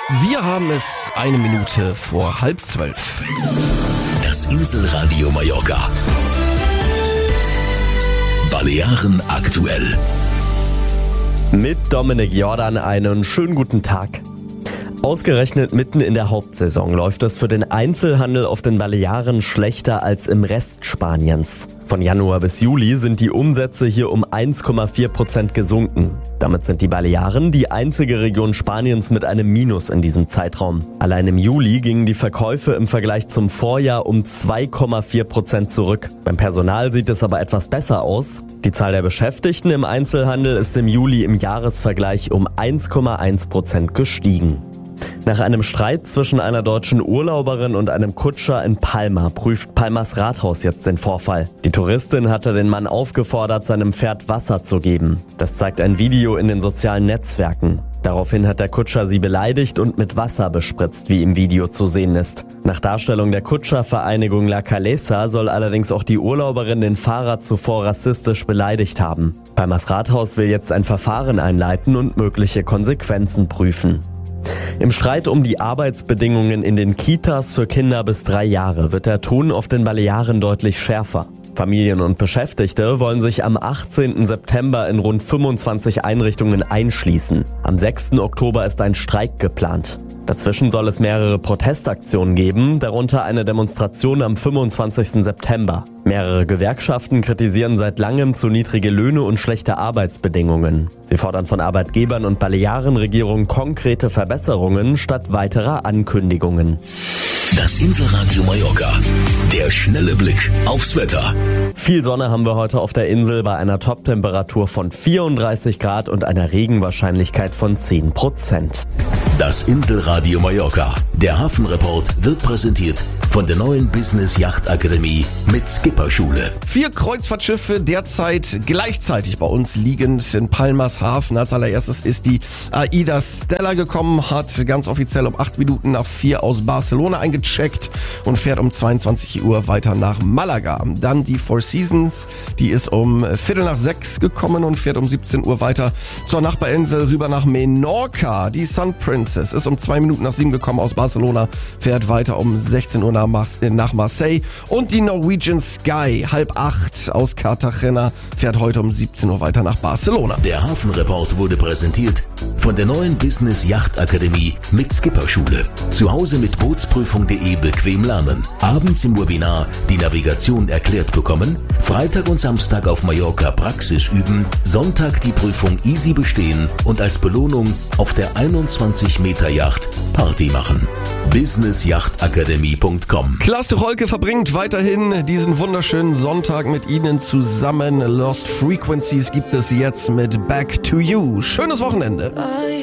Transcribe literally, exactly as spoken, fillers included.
Wir haben es eine Minute vor halb zwölf. Das Inselradio Mallorca. Balearen aktuell. Mit Dominik Jordan einen schönen guten Tag. Ausgerechnet mitten in der Hauptsaison läuft es für den Einzelhandel auf den Balearen schlechter als im Rest Spaniens. Von Januar bis Juli sind die Umsätze hier um eins Komma vier Prozent gesunken. Damit sind die Balearen die einzige Region Spaniens mit einem Minus in diesem Zeitraum. Allein im Juli gingen die Verkäufe im Vergleich zum Vorjahr um zwei Komma vier Prozent zurück. Beim Personal sieht es aber etwas besser aus. Die Zahl der Beschäftigten im Einzelhandel ist im Juli im Jahresvergleich um eins Komma eins Prozent gestiegen. Nach einem Streit zwischen einer deutschen Urlauberin und einem Kutscher in Palma prüft Palmas Rathaus jetzt den Vorfall. Die Touristin hatte den Mann aufgefordert, seinem Pferd Wasser zu geben. Das zeigt ein Video in den sozialen Netzwerken. Daraufhin hat der Kutscher sie beleidigt und mit Wasser bespritzt, wie im Video zu sehen ist. Nach Darstellung der Kutschervereinigung La Calesa soll allerdings auch die Urlauberin den Fahrer zuvor rassistisch beleidigt haben. Palmas Rathaus will jetzt ein Verfahren einleiten und mögliche Konsequenzen prüfen. Im Streit um die Arbeitsbedingungen in den Kitas für Kinder bis drei Jahre wird der Ton auf den Balearen deutlich schärfer. Familien und Beschäftigte wollen sich am achtzehnten September in rund fünfundzwanzig Einrichtungen einschließen. Am sechsten Oktober ist ein Streik geplant. Dazwischen soll es mehrere Protestaktionen geben, darunter eine Demonstration am fünfundzwanzigsten September. Mehrere Gewerkschaften kritisieren seit langem zu niedrige Löhne und schlechte Arbeitsbedingungen. Sie fordern von Arbeitgebern und Balearenregierung konkrete Verbesserungen statt weiterer Ankündigungen. Das Inselradio Mallorca. Der schnelle Blick aufs Wetter. Viel Sonne haben wir heute auf der Insel bei einer Toptemperatur von vierunddreißig Grad und einer Regenwahrscheinlichkeit von zehn Prozent. Das Inselradio Mallorca. Der Hafenreport wird präsentiert von der neuen Business Yacht Akademie mit Skipperschule. Vier Kreuzfahrtschiffe derzeit gleichzeitig bei uns liegend in Palmas Hafen. Als allererstes ist die Aida Stella gekommen, hat ganz offiziell um acht Minuten nach vier aus Barcelona eingecheckt und fährt um zweiundzwanzig Uhr weiter nach Malaga. Dann die Four Seasons, die ist um Viertel nach sechs gekommen und fährt um siebzehn Uhr weiter zur Nachbarinsel rüber nach Menorca. Die Sun Princess ist um zwei Minuten nach sieben gekommen aus Barcelona, fährt weiter um sechzehn Uhr nach nach Marseille. Und die Norwegian Sky, halb acht aus Cartagena, fährt heute um siebzehn Uhr weiter nach Barcelona. Der Hafenreport wurde präsentiert von der neuen Business Yacht Akademie mit Skipperschule. Zu Hause mit Bootsprüfung punkt de bequem lernen. Abends im Webinar die Navigation erklärt bekommen. Freitag und Samstag auf Mallorca Praxis üben. Sonntag die Prüfung easy bestehen und als Belohnung auf der einundzwanzig Meter Yacht Party machen. business yacht akademie punkt com. Klaas de Rolke verbringt weiterhin diesen wunderschönen Sonntag mit Ihnen zusammen. Lost Frequencies gibt es jetzt mit Back to You. Schönes Wochenende.